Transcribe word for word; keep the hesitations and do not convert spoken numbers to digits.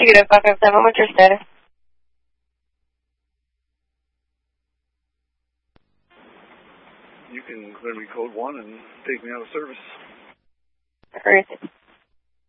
Chiquita five five seven, what's your status? You can clear me code one and take me out of service. Great.